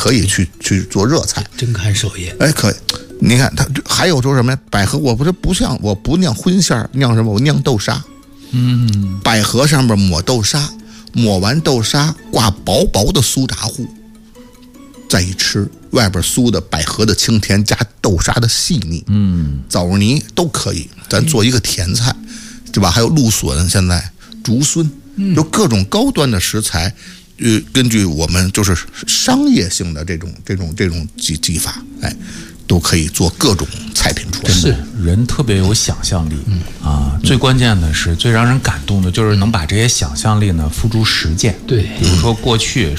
可以去做热菜， 真看手艺。 哎，可以。你看它还有说什么呀？百合我不酿荤馅儿，酿什么？我酿豆沙。百合上面抹豆沙，抹完豆沙挂薄薄的苏打糊，再一吃，外边酥的百合的清甜加豆沙的细腻，枣泥都可以，咱做一个甜菜，对吧？还有鹿笋，现在竹荪，就各种高端的食材。根据我们就是商业性的这种技法，哎，都可以做各种菜品出来。 是人特别有想象力最关键的是最让人感动的就是能把这些想象力呢付诸实践。 对， 比如说过去